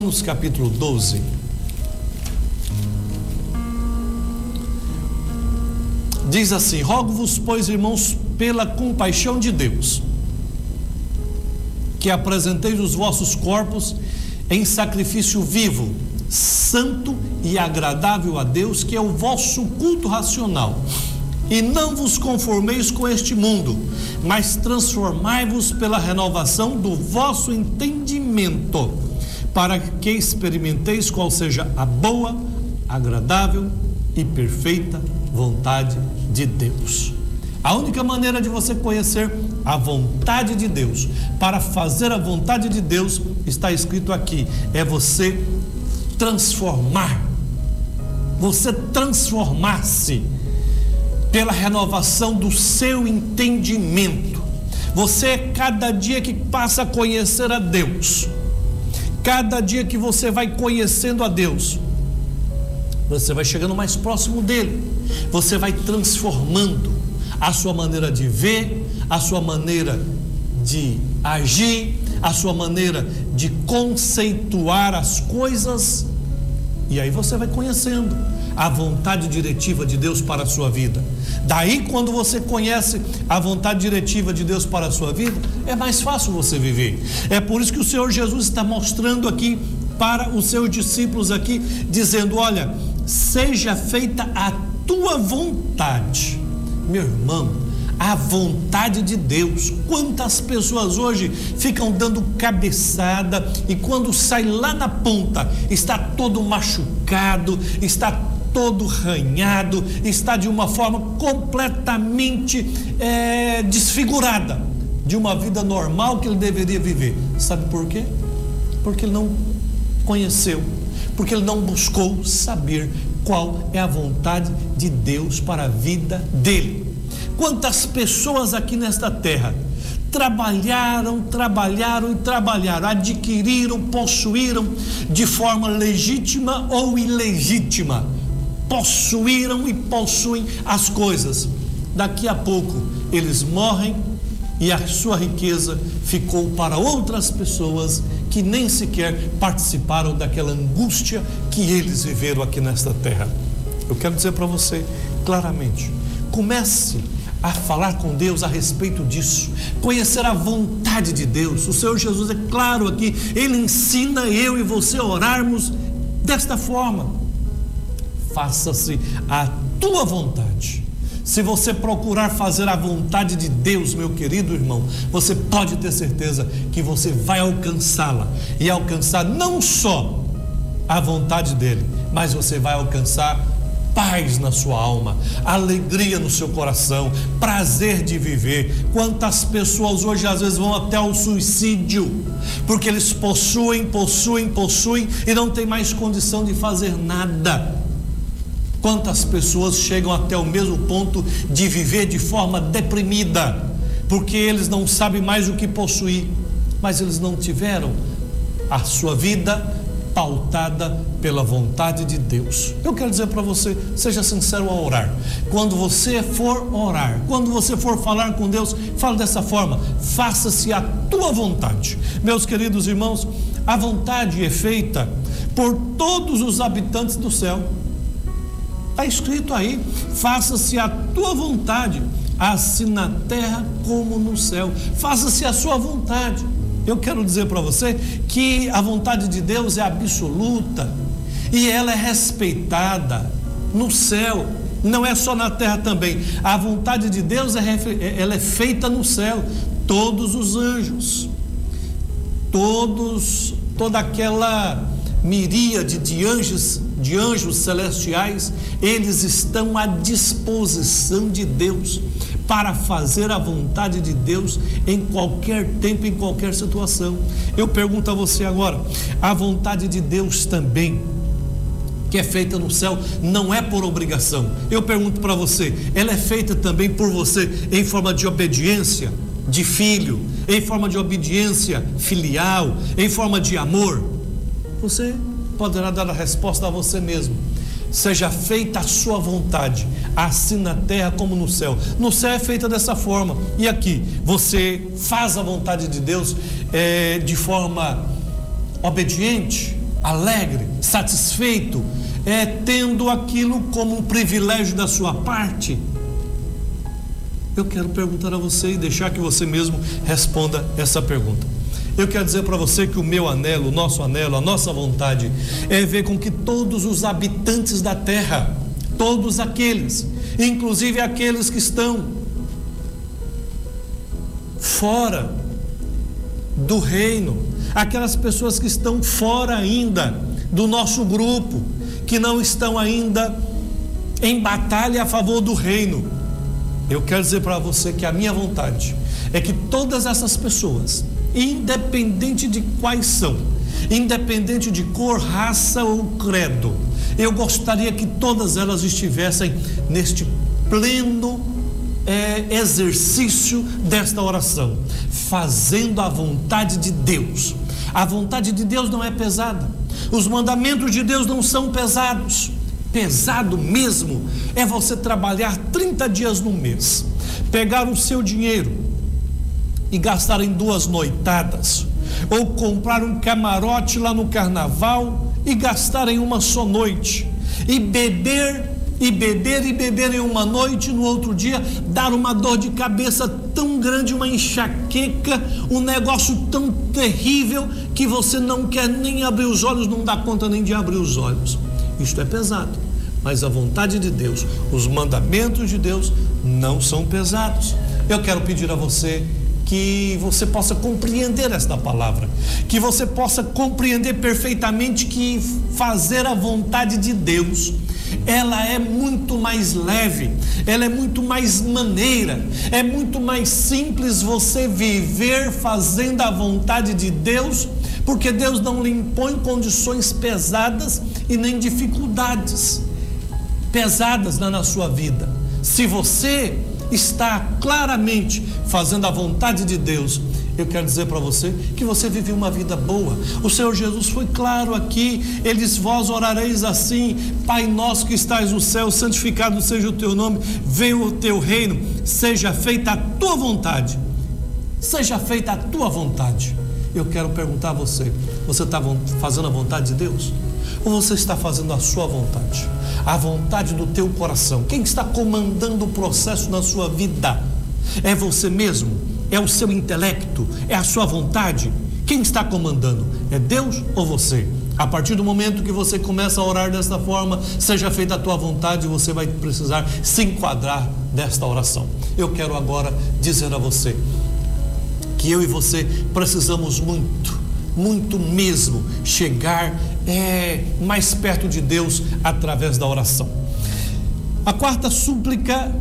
Romanos capítulo 12. Diz assim: rogo-vos, pois, irmãos, pela compaixão de Deus, que apresenteis os vossos corpos em sacrifício vivo, santo e agradável a Deus, que é o vosso culto racional. E não vos conformeis com este mundo, mas transformai-vos pela renovação do vosso entendimento, para que experimenteis qual seja a boa, agradável e perfeita vontade de Deus. A única maneira de você conhecer a vontade de Deus, para fazer a vontade de Deus, está escrito aqui, é você transformar-se pela renovação do seu entendimento. Você, cada dia que passa a conhecer a Deus, cada dia que você vai conhecendo a Deus, você vai chegando mais próximo dele, você vai transformando a sua maneira de ver, a sua maneira de agir, a sua maneira de conceituar as coisas, e aí você vai conhecendo a vontade diretiva de Deus para a sua vida. Daí, quando você conhece a vontade diretiva de Deus para a sua vida, é mais fácil você viver. É por isso que o Senhor Jesus está mostrando aqui para os seus discípulos aqui, dizendo: olha, seja feita a tua vontade. Meu irmão, a vontade de Deus. Quantas pessoas hoje ficam dando cabeçada e quando sai lá na ponta está todo machucado, está todo arranhado, está de uma forma completamente desfigurada de uma vida normal que ele deveria viver. Sabe por quê? Porque ele não conheceu, porque ele não buscou saber qual é a vontade de Deus para a vida dele. Quantas pessoas aqui nesta terra trabalharam, adquiriram, possuíram de forma legítima ou ilegítima, possuíram e possuem as coisas. Daqui a pouco eles morrem e a sua riqueza ficou para outras pessoas que nem sequer participaram daquela angústia que eles viveram aqui nesta terra. Eu quero dizer para você claramente, comece a falar com Deus a respeito disso, conhecer a vontade de Deus. O Senhor Jesus é claro aqui, Ele ensina eu e você a orarmos desta forma: faça-se a tua vontade. Se você procurar fazer a vontade de Deus, meu querido irmão, você pode ter certeza que você vai alcançá-la, e alcançar não só a vontade dele, mas você vai alcançar paz na sua alma, alegria no seu coração, prazer de viver. Quantas pessoas hoje às vezes vão até ao suicídio, porque eles possuem e não tem mais condição de fazer nada. Quantas pessoas chegam até o mesmo ponto de viver de forma deprimida, porque eles não sabem mais o que possuir, mas eles não tiveram a sua vida pautada pela vontade de Deus. Eu quero dizer para você, seja sincero ao orar. Quando você for orar, quando você for falar com Deus, fale dessa forma: faça-se a tua vontade. Meus queridos irmãos, a vontade é feita por todos os habitantes do céu. Está escrito aí: faça-se a tua vontade, assim na terra como no céu. Faça-se a sua vontade. Eu quero dizer para você que a vontade de Deus é absoluta e ela é respeitada no céu, não é só na terra também. A vontade de Deus ela é feita no céu. Todos os anjos, toda aquela miríade de anjos celestiais, eles estão à disposição de Deus para fazer a vontade de Deus em qualquer tempo, em qualquer situação. Eu pergunto a você agora: a vontade de Deus também, que é feita no céu, não é por obrigação. Eu pergunto para você, ela é feita também por você em forma de obediência de filho, em forma de obediência filial, em forma de amor? Você poderá dar a resposta a você mesmo: seja feita a sua vontade, assim na terra como no céu. No céu é feita dessa forma, e aqui você faz a vontade de Deus de forma obediente, alegre, satisfeito, tendo aquilo como um privilégio da sua parte? Eu quero perguntar a você e deixar que você mesmo responda essa pergunta. Eu quero dizer para você que o meu anelo, o nosso anelo, a nossa vontade é ver com que todos os habitantes da terra, todos aqueles, inclusive aqueles que estão fora do reino, aquelas pessoas que estão fora ainda do nosso grupo, que não estão ainda em batalha a favor do reino. Eu quero dizer para você que a minha vontade é que todas essas pessoas, independente de quais são, independente de cor, raça ou credo, eu gostaria que todas elas estivessem neste pleno exercício desta oração, fazendo a vontade de Deus. A vontade de Deus não é pesada, os mandamentos de Deus não são pesados. Pesado mesmo é você trabalhar 30 dias no mês, pegar o seu dinheiro e gastar em 2 noitadas, ou comprar um camarote lá no carnaval e gastar em uma só noite, e beber em uma noite, no outro dia dar uma dor de cabeça tão grande, uma enxaqueca, um negócio tão terrível que você não quer nem abrir os olhos, não dá conta nem de abrir os olhos. Isto é pesado, mas a vontade de Deus, os mandamentos de Deus não são pesados. Eu quero pedir a você que você possa compreender esta palavra, que você possa compreender perfeitamente que fazer a vontade de Deus, ela é muito mais leve, ela é muito mais maneira, é muito mais simples você viver fazendo a vontade de Deus, porque Deus não lhe impõe condições pesadas e nem dificuldades pesadas na sua vida. Se você está claramente fazendo a vontade de Deus, eu quero dizer para você que você vive uma vida boa. O Senhor Jesus foi claro aqui, ele diz: vós orareis assim: Pai nosso que estás no céu, santificado seja o teu nome, venha o teu reino, seja feita a tua vontade. Seja feita a tua vontade. Eu quero perguntar a você: você está fazendo a vontade de Deus? Ou você está fazendo a sua vontade? A vontade do teu coração. Quem está comandando o processo na sua vida? É você mesmo? É o seu intelecto? É a sua vontade? Quem está comandando? É Deus ou você? A partir do momento que você começa a orar desta forma, seja feita a tua vontade, você vai precisar se enquadrar desta oração. Eu quero agora dizer a você que eu e você precisamos muito mesmo chegar mais perto de Deus através da oração. A quarta súplica,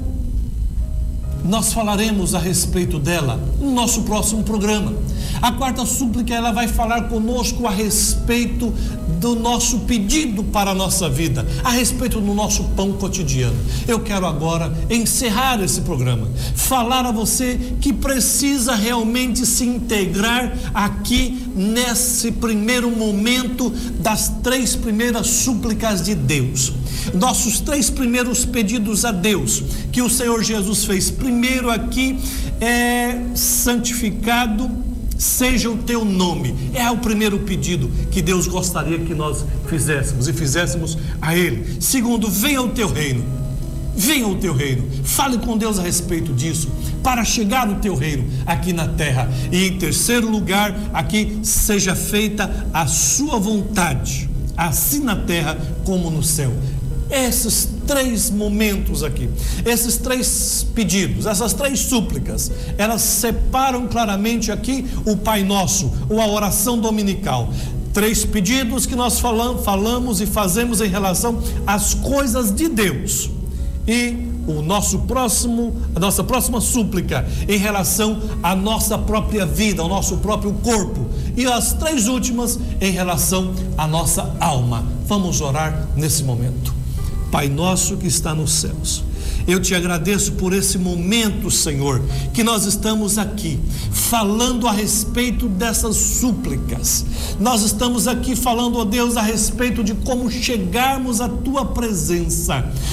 nós falaremos a respeito dela no nosso próximo programa. A quarta súplica, ela vai falar conosco a respeito do nosso pedido para a nossa vida, a respeito do nosso pão cotidiano. Eu quero agora encerrar esse programa, falar a você que precisa realmente se integrar aqui nesse primeiro momento das 3 primeiras súplicas de Deus. Nossos 3 primeiros pedidos a Deus que o Senhor Jesus fez. Primeiro aqui é: santificado seja o teu nome. É o primeiro pedido que Deus gostaria que nós fizéssemos e fizéssemos a Ele. Segundo, venha o teu reino. Venha o teu reino. Fale com Deus a respeito disso, para chegar no teu reino aqui na terra. E em terceiro lugar, aqui, seja feita a sua vontade, assim na terra como no céu. Esses 3 momentos aqui, esses 3 pedidos, essas 3 súplicas, elas separam claramente aqui o Pai Nosso, ou a oração dominical. 3 pedidos que nós falamos e fazemos em relação às coisas de Deus. E a nossa próxima súplica em relação à nossa própria vida, ao nosso próprio corpo. E as 3 últimas em relação à nossa alma. Vamos orar nesse momento. Pai nosso que está nos céus, eu te agradeço por esse momento, Senhor, que nós estamos aqui falando a respeito dessas súplicas. Nós estamos aqui falando, ó Deus, a respeito de como chegarmos à tua presença, como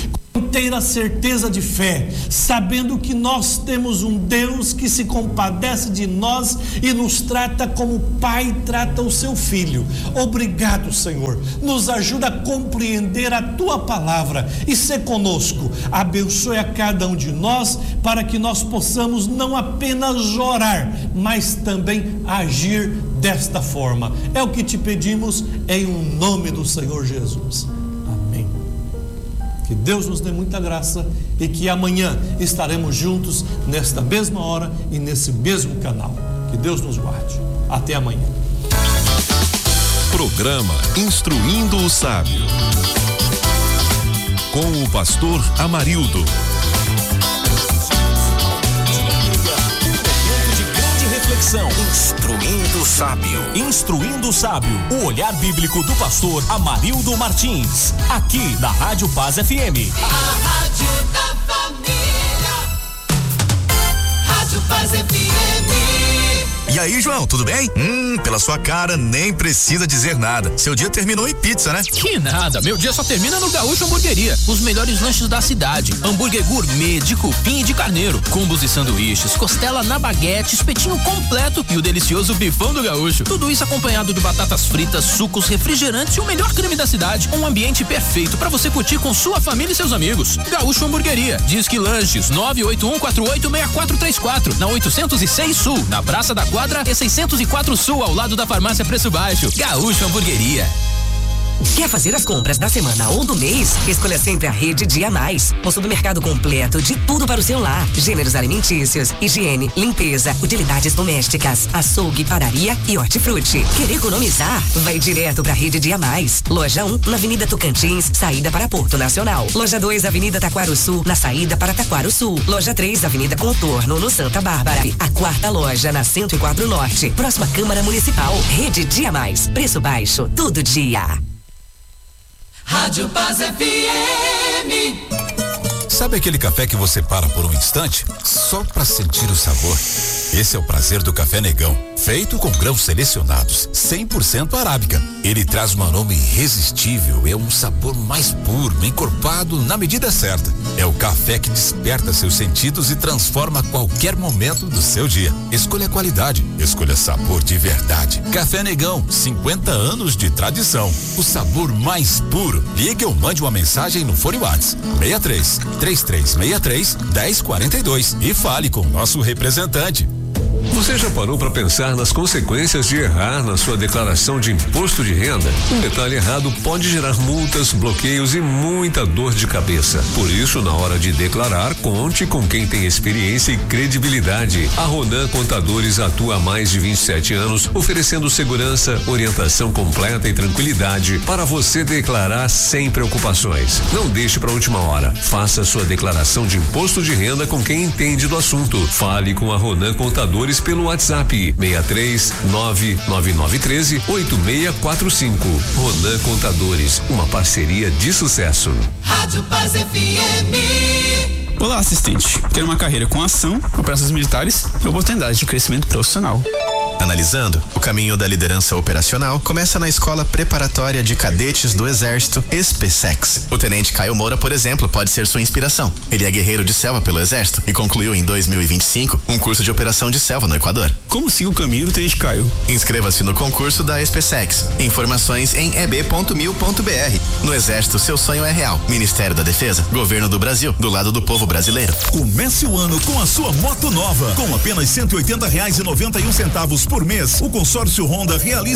inteira certeza de fé, sabendo que nós temos um Deus que se compadece de nós e nos trata como o Pai trata o seu Filho. Obrigado, Senhor. Nos ajuda a compreender a Tua palavra e ser conosco. Abençoe a cada um de nós para que nós possamos não apenas orar, mas também agir desta forma. É o que te pedimos em nome do Senhor Jesus. Amém. Que Deus nos dê muita graça e que amanhã estaremos juntos nesta mesma hora e nesse mesmo canal. Que Deus nos guarde. Até amanhã. Programa Instruindo o Sábio, com o pastor Amarildo. Instruindo o Sábio. Instruindo o Sábio. O olhar bíblico do pastor Amarildo Martins. Aqui da Rádio Paz FM. A Rádio da Família. Rádio Paz FM. E aí, João, tudo bem? Pela sua cara, nem precisa dizer nada. Seu dia terminou em pizza, né? Que nada, meu dia só termina no Gaúcho Hamburgueria. Os melhores lanches da cidade. Hambúrguer gourmet de cupim e de carneiro. Combos e sanduíches, costela na baguete, espetinho completo e o delicioso bifão do Gaúcho. Tudo isso acompanhado de batatas fritas, sucos, refrigerantes e o melhor creme da cidade. Um ambiente perfeito para você curtir com sua família e seus amigos. Gaúcho Hamburgueria. Disque Lanches 981486434 na 806 Sul, na Praça da Quadra e 604 Sul, ao lado da Farmácia Preço Baixo. Gaúcho Hamburgueria. Quer fazer as compras da semana ou do mês? Escolha sempre a Rede Dia Mais. Um supermercado completo de tudo para o seu lar. Gêneros alimentícios, higiene, limpeza, utilidades domésticas, açougue, padaria e hortifruti. Quer economizar? Vai direto para a Rede Dia Mais. Loja 1, na Avenida Tocantins, saída para Porto Nacional. Loja 2, Avenida Taquaro Sul, na saída para Taquaro Sul. Loja 3, Avenida Contorno, no Santa Bárbara. A quarta loja na 104 Norte, próxima Câmara Municipal. Rede Dia Mais. Preço baixo, todo dia. Rádio Paz FM. Sabe aquele café que você para por um instante só para sentir o sabor? Esse é o prazer do Café Negão, feito com grãos selecionados, 100% arábica. Ele traz um aroma irresistível, é um sabor mais puro, encorpado na medida certa. É o café que desperta seus sentidos e transforma qualquer momento do seu dia. Escolha qualidade, escolha sabor de verdade. Café Negão, 50 anos de tradição. O sabor mais puro. Ligue ou mande uma mensagem no Fone WhatsApp 63-3363-1042 e fale com o nosso representante. Você já parou para pensar nas consequências de errar na sua declaração de imposto de renda? Um detalhe errado pode gerar multas, bloqueios e muita dor de cabeça. Por isso, na hora de declarar, conte com quem tem experiência e credibilidade. A Ronan Contadores atua há mais de 27 anos, oferecendo segurança, orientação completa e tranquilidade para você declarar sem preocupações. Não deixe para a última hora. Faça sua declaração de imposto de renda com quem entende do assunto. Fale com a Ronan Contadores pelo WhatsApp 63-99913-8645. Ronan Contadores, uma parceria de sucesso. Rádio Paz FM. Olá, assistente. Quero uma carreira com ação, operações militares e oportunidade de crescimento profissional. Analisando, o caminho da liderança operacional começa na Escola Preparatória de Cadetes do Exército, SPSEX. O Tenente Caio Moura, por exemplo, pode ser sua inspiração. Ele é guerreiro de selva pelo Exército e concluiu em 2025 um curso de operação de selva no Equador. Como siga o caminho do Tenente Caio? Inscreva-se no concurso da SPSEX. Informações em eb.mil.br. No Exército, seu sonho é real. Ministério da Defesa, Governo do Brasil, do lado do povo brasileiro. Comece o ano com a sua moto nova. Com apenas R$180,91 por mês, o consórcio Honda realiza